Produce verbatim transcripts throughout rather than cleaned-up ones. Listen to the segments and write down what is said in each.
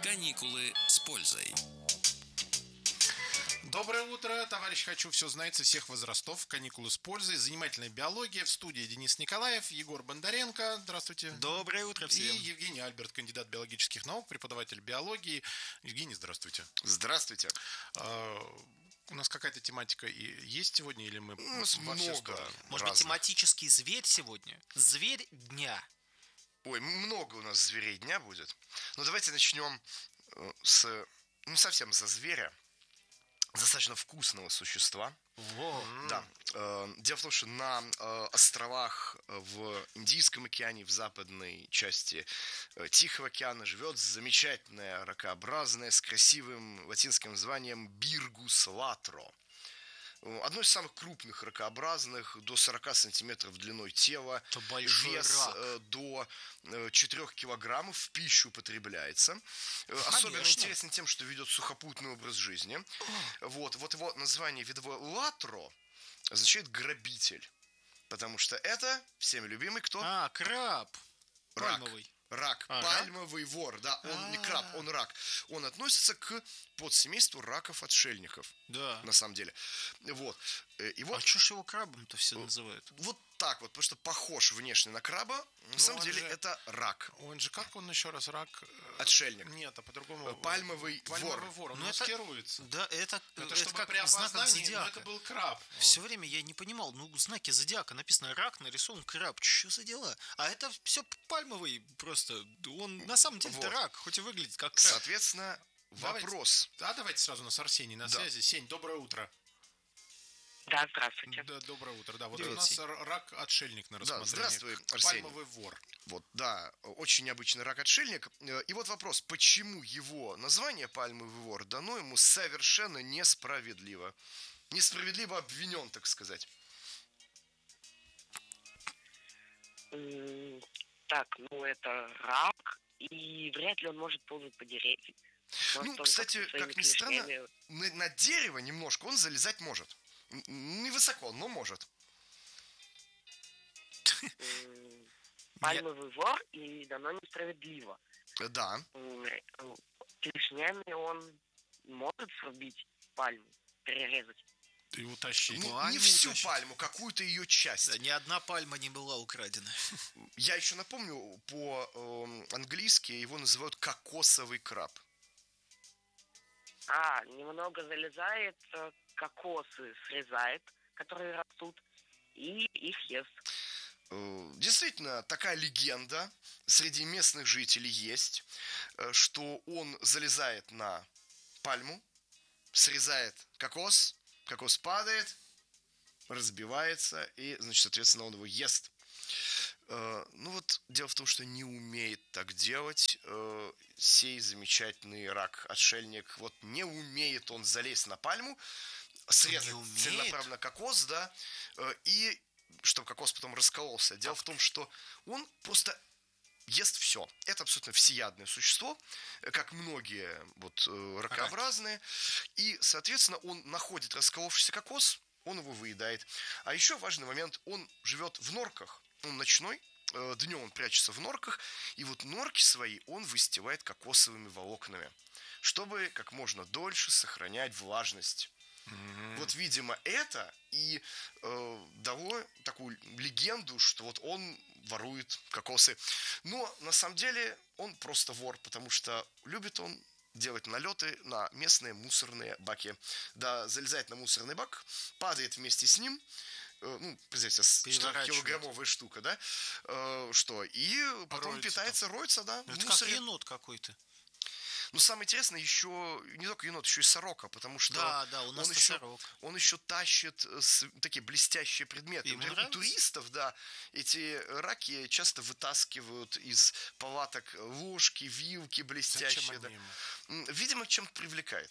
Каникулы с пользой. Доброе утро, товарищ Хочу все знается всех возрастов. Каникулы с пользой, занимательная биология. В студии Денис Николаев, Егор Бондаренко. Здравствуйте. Доброе утро всем. И Евгений Альберт, кандидат биологических наук, преподаватель биологии. Евгений, здравствуйте. Здравствуйте. А, у нас какая-то тематика есть сегодня, или мы У нас много. Может разных. быть, тематический зверь сегодня? Зверь дня. Ой, много у нас зверей дня будет. Но давайте начнем с, ну, совсем за зверя. Достаточно вкусного существа. Во. Да. Дело в том, что на островах в Индийском океане, в западной части Тихого океана живет замечательная ракообразная с красивым латинским названием Биргус латро. Одно из самых крупных ракообразных, до сорок сантиметров длиной тела, вес рак. до четыре килограммов, в пищу употребляется. Конечно. Особенно интересен тем, что ведет сухопутный образ жизни. Вот, вот его название видовое латро означает грабитель, потому что это всеми любимый кто? А, краб. Рак. Пальмовый. Рак, А, пальмовый вор, да, он А-а-а. не краб, он рак. Он относится к подсемейству раков-отшельников, Да. на самом деле. Вот. И вот, А что ж его крабом-то все называют? вот так вот, потому что похож внешне на краба, на Ну, самом он деле же- это рак, Он же, как он еще раз, рак? э, отшельник. Нет, а по-другому. Пальмовый Пальмовый вор. вор, он Ну, это- маскируется. Да, это, Это, это чтобы как при в знаках опознании, но зодиака. это был краб. Все время я не понимал, ну, знаки зодиака написано рак, нарисован краб, что за дела? А это все пальмовый просто, он на самом деле это Вот. рак, хоть и выглядит как краб. Соответственно, Давайте. вопрос. А давайте сразу у нас Арсений на Да. связи. Сень, доброе утро. Да, здравствуйте. Да, доброе утро. Да, вот Привет, у нас Сень. р- рак-отшельник на Да, рассмотрение. здравствуй, Арсений. Пальмовый вор. Вот, да, очень необычный рак-отшельник. И вот вопрос, почему его название пальмовый вор дано ему совершенно несправедливо? Несправедливо обвинен, так сказать. М, Так, ну это рак, и вряд ли он может ползать по деревьям. Может, Ну, он кстати, как-то своими как ни странно, клешнями- на, на дерево немножко он залезать может. Н- Невысоко, но может. м, Пальмовый вор, и дано несправедливо. Э, Да. М, э, Клешнями он может срубить пальму, перерезать. И утащить. Ну, Пальму не всю утащить. пальму, какую-то ее часть. Да, ни одна пальма не была украдена. Я еще напомню, по-английски его называют кокосовый краб. А, немного залезает, э, кокосы срезает, которые растут, и их ест. Э, Действительно, такая легенда среди местных жителей есть, э, что он залезает на пальму, срезает кокос, кокос падает, разбивается, и, значит, соответственно, он его ест. Э, Ну вот, дело в том, что не умеет так делать э, сей замечательный рак-отшельник. Вот не умеет он залезть на пальму, срезать умеет? целенаправленно кокос, да, э, и чтобы кокос потом раскололся. Дело в том, что он просто ест все. Это абсолютно всеядное существо, э, как многие вот э, ракообразные. И, соответственно, он находит расколовшийся кокос, он его выедает. А еще важный момент, он живет в норках. Он ночной, э, днем он прячется в норках, и вот норки свои он выстилает кокосовыми волокнами, чтобы как можно дольше сохранять влажность. Вот, видимо, это и э, дало такую легенду, что вот он ворует кокосы. Но на самом деле он просто вор, потому что любит он делать налеты на местные мусорные баки. Да, залезает на мусорный бак, падает вместе с ним. э, Ну, представьте, Переворачивает. килограммовая штука, да? Э, Что? И потом Роется питается, роется, да, в Это как мусоре. енот какой-то. Но самое интересное, еще не только енот, еще и сорока, потому что Да, да, у нас он, это еще, сорок. он еще тащит э, с- такие блестящие предметы. Ему Например, у нравится? туристов, да, эти раки часто вытаскивают из палаток ложки, вилки блестящие. Зачем Да. они ему? М, Видимо, чем-то привлекает.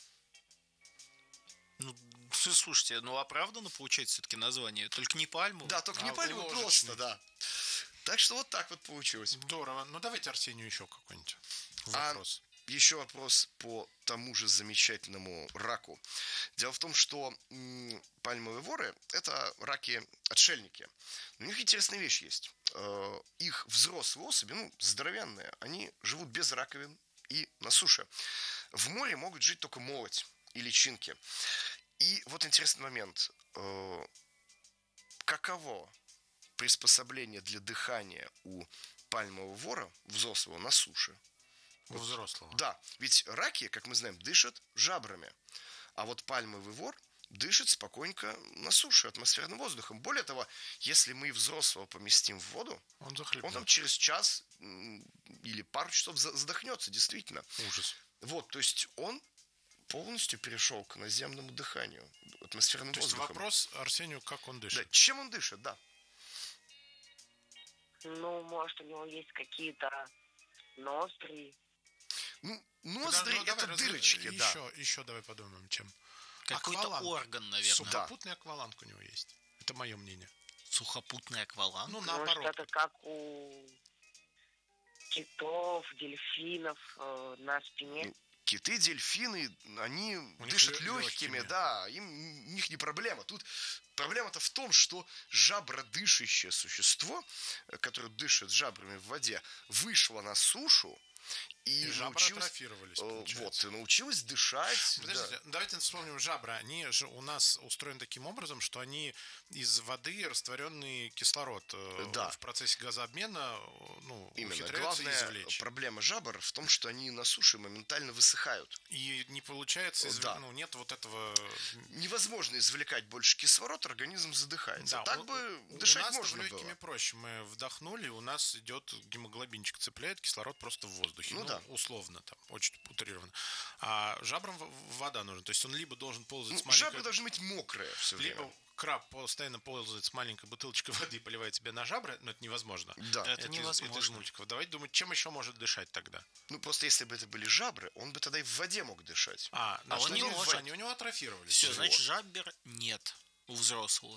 Ну, слушайте, ну оправданно получается все-таки название. Только не пальму. Да, только А, не пальму, ложечный. просто, да. Так что вот так вот получилось. Здорово. Ну, давайте Арсению еще какой-нибудь А вопрос. Еще вопрос по тому же замечательному раку. Дело в том, что м, пальмовые воры – это раки-отшельники. У них интересная вещь есть. Э, их взрослые особи, ну, здоровенные, они живут без раковин, и на суше. В море могут жить только молоть и личинки. И вот интересный момент. Э, каково приспособление для дыхания у пальмового вора взрослого на суше? У взрослого. Да, ведь раки, как мы знаем, дышат жабрами. А вот пальмовый вор дышит спокойненько на суше атмосферным воздухом. Более того, если мы взрослого поместим в воду, Он захлебнет. он там через час м, или пару часов за- задохнется, действительно. Ужас. Вот, то есть он полностью перешел к наземному дыханию, атмосферным То есть воздухом. вопрос Арсению, как он Да, дышит. чем он дышит, да. Ну, может, у него есть какие-то ноздри. Ну, ноздри Подожди, ну, это давай разгля- дырочки, да. Еще, еще давай подумаем, чем. Какой-то Акваланг. орган, наверное. Сухопутный акваланг у него есть. Это мое мнение. Сухопутный акваланг. Ну, Может, наоборот. это как у китов, дельфинов э, на спине. Ну, киты, дельфины, они них дышат лё- легкими, лёгкими. да, им, у них не проблема. Тут проблема-то в том, что жабродышащее существо, э, которое дышит жабрами в воде, вышло на сушу и, И жабры научилось, атрофировались, э, получается. вот, и научилась дышать. Подождите, да. давайте вспомним жабры. Они же у нас устроены таким образом, что они из воды растворенный кислород э, Да. в процессе газообмена э, ну, Именно. ухитряются Главная извлечь. проблема жабр в том, что они на суше моментально высыхают. И не получается, извлечь, Да. ну, нет вот этого... Невозможно извлекать больше кислород, организм задыхается. Да, так у- бы у дышать нас можно легкими было. проще. Мы вдохнули, у нас идет гемоглобинчик, цепляет кислород просто в воздухе. Ну да. Условно, там, очень утрированно. А жабрам в- вода нужна. То есть он либо должен ползать Ну, с маленькой... жабры должны быть мокрые все время. Либо краб постоянно ползает с маленькой бутылочкой воды и поливает себя на жабры, но это невозможно. Да. Это из- невозможно. из мультиков. Давайте думать, чем еще может дышать тогда. Ну, просто если бы это были жабры, он бы тогда и в воде мог дышать. А, на А что он не они, может. они у него атрофировались. Все, Вот. значит, жабер нет у взрослого.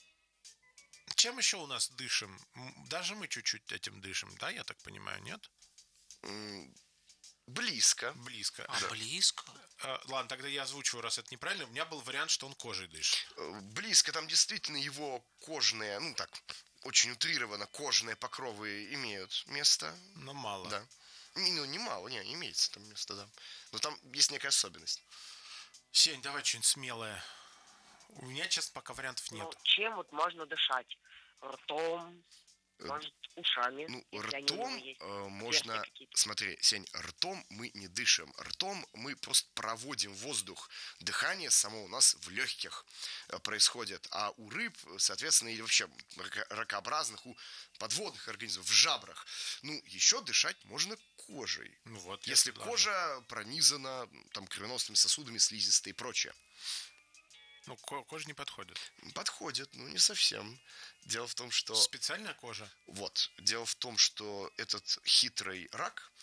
Чем еще у нас дышим? М, Даже мы чуть-чуть этим дышим, да, я так понимаю, нет? М, Близко. Близко. А близко? Э, Ладно, тогда я озвучиваю, раз это неправильно. У меня был вариант, что он кожей дышит. Э, Близко. Там действительно его кожные, ну так, очень утрированно, кожные покровы имеют место. Но мало. Да. Не, ну, немало, не, имеется там место, да. Но там есть некая особенность. Сень, давай что-нибудь смелое. У меня, честно, пока вариантов нет. Ну, чем вот можно дышать? Ртом, Э, может, ушами, Ну, если они у него ртом есть. э, можно... верхние какие-то. Смотри, Сень, ртом мы не дышим. Ртом мы просто проводим воздух. Дыхание само у нас в легких э, происходит. А у рыб, соответственно, или вообще рака- ракообразных, у подводных организмов, в жабрах, ну, еще дышать можно кожей. Ну вот, я Если предложу. кожа пронизана там кровеносными сосудами, слизистой и прочее. Ну, ко- кожа не подходит. Подходит, ну, не совсем. Дело в том, что... Специальная кожа. Вот. Дело в том, что этот хитрый рак